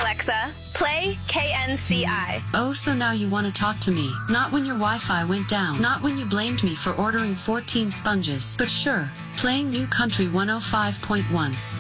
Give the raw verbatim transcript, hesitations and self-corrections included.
Alexa, play K N C I. Oh, so now you want to talk to me. Not when your Wi-Fi went down. Not when you blamed me for ordering fourteen sponges. But sure, playing New Country one oh five point one.